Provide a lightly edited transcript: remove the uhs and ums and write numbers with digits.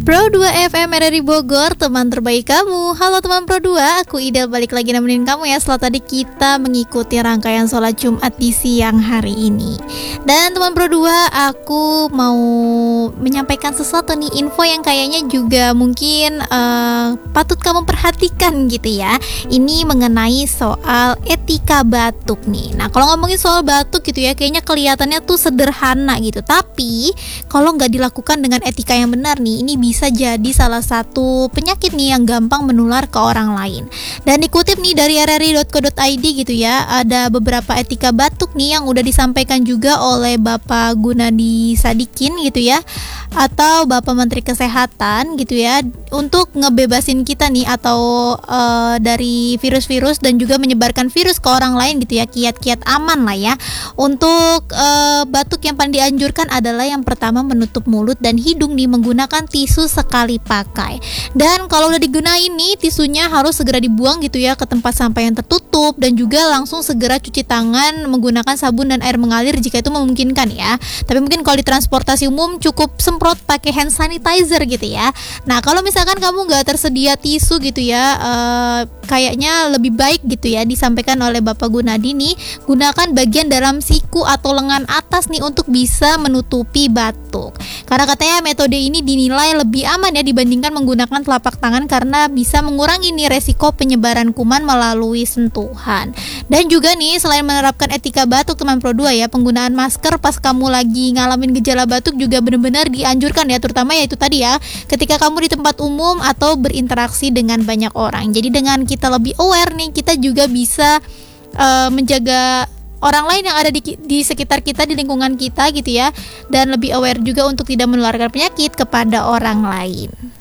Pro 2 FM RRI Bogor, teman terbaik kamu. Halo teman Pro 2, aku Ida balik lagi nemenin kamu ya. Setelah tadi kita mengikuti rangkaian sholat Jumat di siang hari ini. Dan teman Pro 2, aku mau menyampaikan sesuatu nih, info yang kayaknya juga mungkin patut kamu perhatikan gitu ya. Ini mengenai soal etika batuk nih. Nah, kalau ngomongin soal batuk gitu ya, kayaknya kelihatannya tuh sederhana gitu. Tapi kalau nggak dilakukan dengan etika yang benar nih, ini bisa jadi salah satu penyakit nih yang gampang menular ke orang lain. Dan dikutip nih dari rri.co.id gitu ya, ada beberapa etika batuk nih yang udah disampaikan juga oleh Bapak Gunadi Sadikin gitu ya, atau Bapak Menteri Kesehatan gitu ya, untuk ngebebasin kita nih atau dari virus-virus dan juga menyebarkan virus ke orang lain gitu ya, kiat-kiat aman lah ya. Untuk batuk yang paling dianjurkan adalah yang pertama menutup mulut dan hidung nih menggunakan tisu sekali pakai. Dan kalau udah digunain nih, tisunya harus segera dibuang gitu ya ke tempat sampah yang tertutup, dan juga langsung segera cuci tangan menggunakan sabun dan air mengalir jika itu memungkinkan ya. Tapi mungkin kalau di transportasi umum cukup semprot pakai hand sanitizer gitu ya. Nah, kalau misalkan kamu nggak tersedia tisu gitu ya, kayaknya lebih baik gitu ya disampaikan oleh Bapak Gunadi nih, gunakan bagian dalam siku atau lengan atas nih untuk bisa menutupi batuk. Karena katanya metode ini dinilai lebih aman ya dibandingkan menggunakan telapak tangan, karena bisa mengurangi nih resiko penyebaran kuman melalui sentuhan. Dan juga nih, selain menerapkan etika batuk teman Pro 2 ya, penggunaan masker pas kamu lagi ngalamin gejala batuk juga benar-benar dianjurkan ya, terutama ya itu tadi ya, ketika kamu di tempat umum atau berinteraksi dengan banyak orang. Jadi dengan kita lebih aware nih, kita juga bisa menjaga orang lain yang ada di sekitar kita, di lingkungan kita gitu ya, dan lebih aware juga untuk tidak menularkan penyakit kepada orang lain.